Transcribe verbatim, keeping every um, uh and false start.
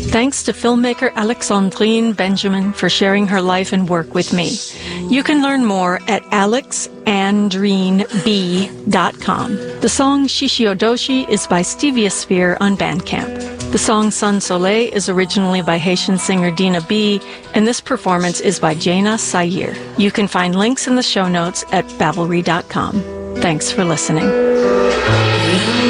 Thanks to filmmaker Alexandrine Benjamin for sharing her life and work with me. You can learn more at alex andrine b dot com. The song Shishiodoshi is by Stevia Sphere on Bandcamp. The song Sun Soleil is originally by Haitian singer Dina B, and this performance is by Jaina Sayer. You can find links in the show notes at babbelry dot com. Thanks for listening.